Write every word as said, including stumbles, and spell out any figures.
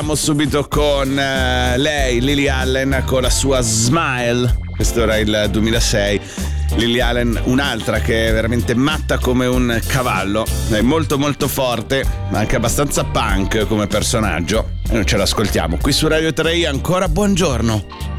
Subito con uh, lei, Lily Allen, con la sua Smile. Questo era il duemilasei. Lily Allen, un'altra che è veramente matta come un cavallo, è molto molto forte, ma anche abbastanza punk come personaggio. E noi ce l'ascoltiamo qui su Radio tre. Ancora buongiorno.